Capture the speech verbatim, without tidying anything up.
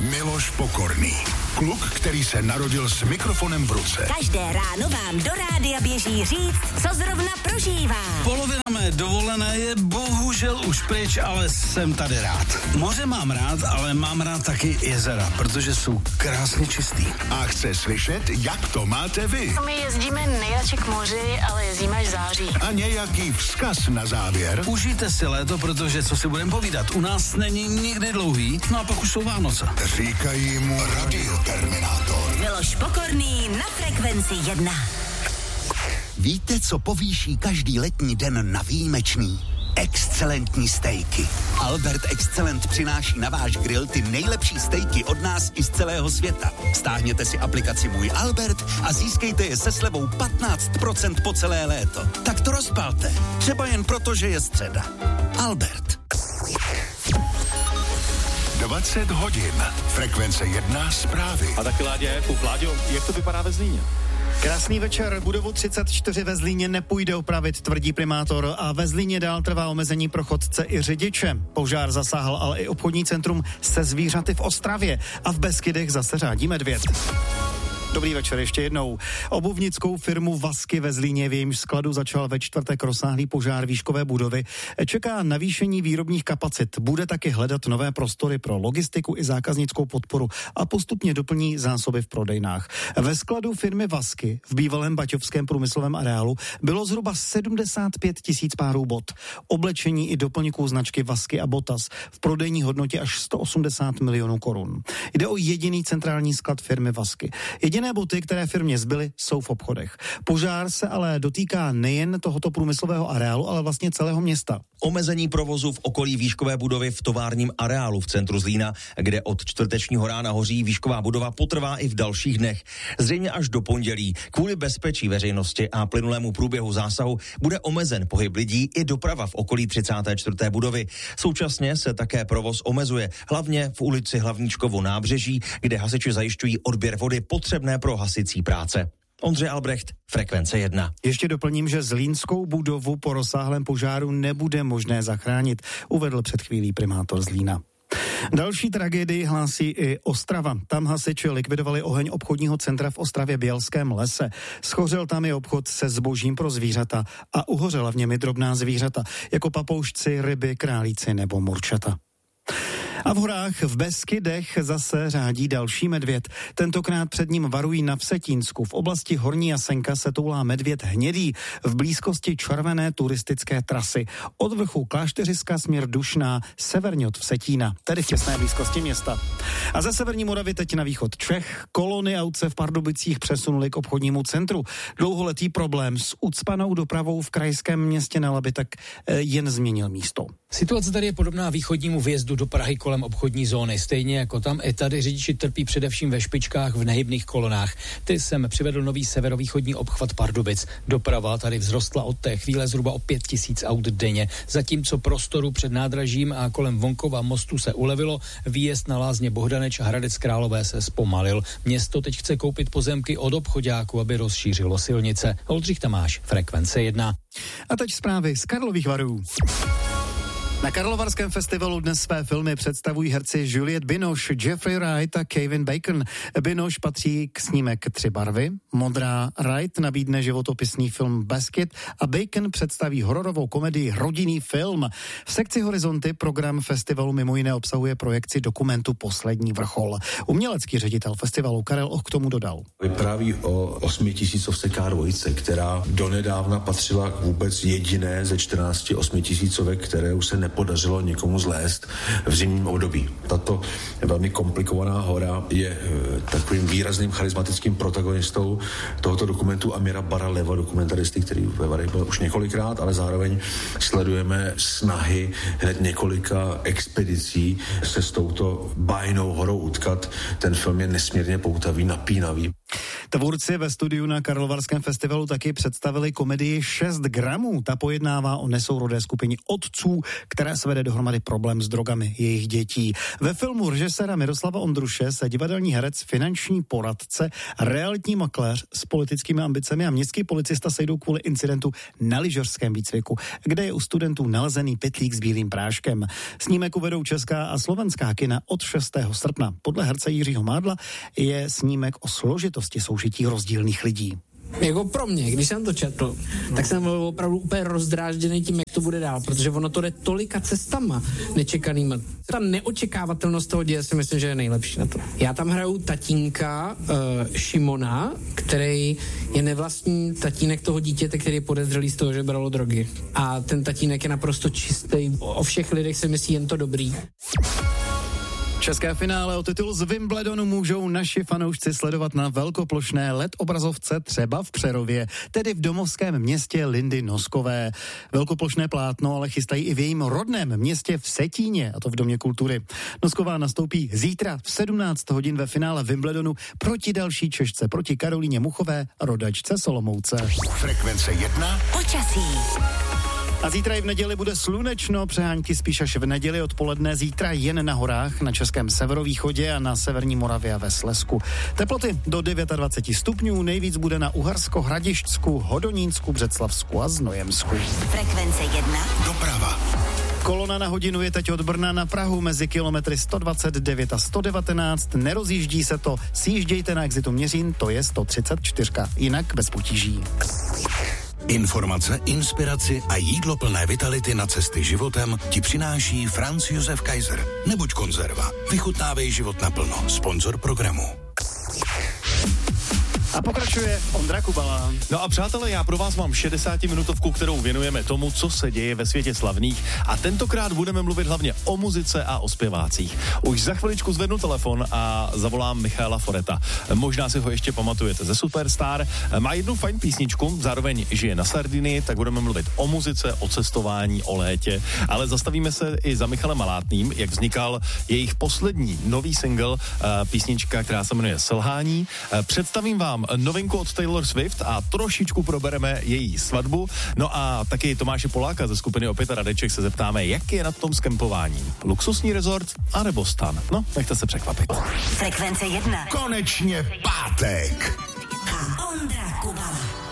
Miloš Pokorný. Kluk, který se narodil s mikrofonem v ruce. Každé ráno vám do rádia běží říct, co zrovna prožívá. Polovina mé dovolené je bohužel už pryč, ale jsem tady rád. Moře mám rád, ale mám rád taky jezera, protože jsou krásně čistý. A chce slyšet, jak to máte vy. My jezdíme nejradši k moři, ale jezdíme až v září. A nějaký vzkaz na závěr. Užijte si léto, protože co si budeme povídat, u nás není nikdy dlouhý, no a pak už jsou Vánoce. Říkají mu radioterminátor. Miloš Pokorný na Frekvenci jedna. Víte, co povýší každý letní den na výjimečný? Excelentní stejky. Albert Excellent přináší na váš grill ty nejlepší stejky od nás i z celého světa. Stáhněte si aplikaci Můj Albert a získejte je se slevou patnáct procent po celé léto. Tak to rozpalte. Třeba jen proto, že je středa. Albert. dvacet hodin. Frekvence jedna zprávy. A taky Láďa Jakub. Láďo, jak to vypadá ve Zlíně? Krásný večer. Budovu třicet čtyři ve Zlíně nepůjde opravit, tvrdí primátor, a ve Zlíně dál trvá omezení pro chodce i řidiče. Požár zasáhl ale i obchodní centrum se zvířaty v Ostravě a v Beskydech zase řádí medvěd. Dobrý večer ještě jednou. Obuvnickou firmu Vasky ve Zlíně, v jejímž skladu začal ve čtvrtek rozsáhlý požár výškové budovy, čeká navýšení výrobních kapacit. Bude taky hledat nové prostory pro logistiku i zákaznickou podporu a postupně doplní zásoby v prodejnách. Ve skladu firmy Vasky v bývalém baťovském průmyslovém areálu bylo zhruba sedmdesát pět tisíc párů bot. Oblečení i doplňků značky Vasky a Botas v prodejní hodnotě až sto osmdesát milionů korun. Jde o jediný centrální sklad firmy Vasky. Jediné boty, které firmě zbyly, jsou v obchodech. Požár se ale dotýká nejen tohoto průmyslového areálu, ale vlastně celého města. Omezení provozu v okolí výškové budovy v továrním areálu v centru Zlína, kde od čtvrtečního rána hoří výšková budova, potrvá i v dalších dnech. Zřejmě až do pondělí. Kvůli bezpečí veřejnosti a plynulému průběhu zásahu bude omezen pohyb lidí i doprava v okolí třicáté čtvrté budovy. Současně se také provoz omezuje, hlavně v ulici Hlavníčkovo nábřeží, kde hasiči zajišťují odběr vody potřebné pro hasicí práce. Ondřej Albrecht, Frekvence jedna. Ještě doplním, že zlínskou budovu po rozsáhlém požáru nebude možné zachránit, uvedl před chvílí primátor Zlína. Další tragédii hlásí i Ostrava. Tam hasiči likvidovali oheň obchodního centra v Ostravě Bělském lese. Schořel tam i obchod se zbožím pro zvířata a uhořela v něm i drobná zvířata, jako papoušci, ryby, králíci nebo morčata. A v horách v Beskydech zase řádí další medvěd. Tentokrát před ním varují na Vsetínsku. V oblasti Horní Jasenka se toulá medvěd hnědý v blízkosti červené turistické trasy. Od vrchu Klášteřiska směr Dušná, severně od Vsetína, tedy v těsné blízkosti města. A ze severní Moravy teď na východ Čech. Kolony aut se v Pardubicích přesunuli k obchodnímu centru. Dlouholetý problém s ucpanou dopravou v krajském městě Nelaby tak jen změnil místo. Situace tady je podobná východnímu vjezdu do Prahy kolem obchodní zóny. Stejně jako tam i tady řidiči trpí především ve špičkách v nehybných kolonách. Ty jsem přivedl nový severovýchodní obchvat Pardubic. Doprava tady vzrostla od té chvíle zhruba o pět tisíc aut denně. Zatímco prostoru před nádražím a kolem Vonkova mostu se ulevilo, výjezd na lázně Bohdaneč a Hradec Králové se zpomalil. Město teď chce koupit pozemky od obchoďáků, aby rozšířilo silnice. Oldřich Tamáš, Frekvence jedna. A teď zprávy z Karlových Varů. Na Karlovarském festivalu dnes své filmy představují herci Juliette Binoche, Jeffrey Wright a Kevin Bacon. Binoche patří k snímek Tři barvy, modrá, Wright nabídne životopisný film Basket a Bacon představí hororovou komedii Rodinný film. V sekci Horizonty program festivalu mimo jiné obsahuje projekci dokumentu Poslední vrchol. Umělecký ředitel festivalu Karel Och k tomu dodal. Vypráví o osmitisícovce K dvě, která donedávna patřila k vůbec jediné ze čtrnácti osmitisícovek, které už se nepodařilo někomu zlézt v zimním období. Tato velmi komplikovaná hora je takovým výrazným charismatickým protagonistou tohoto dokumentu Amira Baraleva, dokumentaristy, který ve Varech byl už několikrát, ale zároveň sledujeme snahy hned několika expedicí se s touto bájnou horou utkat. Ten film je nesmírně poutavý, napínavý. Tvůrci ve studiu na Karlovarském festivalu taky představili komedii šest gramů. Ta pojednává o nesourodé skupině otců, která svede dohromady problém s drogami jejich dětí. Ve filmu režiséra Miroslava Ondruše se divadelní herec, finanční poradce, realitní makléř s politickými ambicemi a městský policista sejdou kvůli incidentu na lyžařském výcviku, kde je u studentů nalezený pytlík s bílým práškem. Snímek uvedou česká a slovenská kina od šestého srpna. Podle herce Jiřího Mádla je snímek o složitosti soužití rozdílných lidí. Jako pro mě, když jsem to četl, tak jsem byl opravdu úplně rozdrážděný tím, jak to bude dál, protože ono to jde tolika cestama nečekanýma. Ta neočekávatelnost toho děje si myslím, že je nejlepší na to. Já tam hraju tatínka uh, Šimona, který je nevlastní tatínek toho dítěte, který je podezřelý z toho, že bralo drogy. A ten tatínek je naprosto čistý. O všech lidech si myslí jen to dobrý. České finále o titul z Wimbledonu můžou naši fanoušci sledovat na velkoplošné el é dé obrazovce třeba v Přerově, tedy v domovském městě Lindy Noskové. Velkoplošné plátno ale chystají i v jejím rodném městě v Setíně, a to v Domě kultury. Nosková nastoupí zítra v sedmnáct hodin ve finále Wimbledonu proti další Češce, proti Karolíně Muchové, rodačce z Olomouce. Frekvence jedna. Počasí. A zítra i v neděli bude slunečno, přehánky spíš až v neděli odpoledne, zítra jen na horách, na českém severovýchodě a na severní Moravě a ve Slezsku. Teploty do dvacet devět stupňů, nejvíc bude na Uhersko-Hradišťsku, Hodonínsku, Břeclavsku a Znojemsku. Frekvence jedna. Doprava. Kolona na hodinu je teď od Brna na Prahu mezi kilometry sto dvacet devět a sto devatenáct, nerozjíždí se to, sjíždějte na exitu Měřín, to je sto třicet čtyři, jinak bez potíží. Informace, inspiraci a jídlo plné vitality na cesty životem ti přináší Franz Josef Kaiser. Nebuď konzerva. Vychutnávej život naplno. Sponzor programu. A pokračuje Ondra Kubala. No a přátelé, já pro vás mám šedesátiminutovku, kterou věnujeme tomu, co se děje ve světě slavných, a tentokrát budeme mluvit hlavně o muzice a o zpěvácích. Už za chviličku zvednu telefon a zavolám Michaela Foreta. Možná si ho ještě pamatujete ze Superstar. Má jednu fajn písničku, zároveň žije na Sardinii, tak budeme mluvit o muzice, o cestování, o létě, ale zastavíme se i za Michalem Malátným, jak vznikal jejich poslední nový single, písnička, která se jmenuje Selhání. Představím vám novinku od Taylor Swift a trošičku probereme její svatbu. No a taky Tomáše Poláka ze skupiny Opět a Radeček se zeptáme, jak je na tom s kempováním. Luxusní rezort anebo stan? No, nechte se překvapit. Frekvence jedna. Konečně pátek. A Ondra Kubala.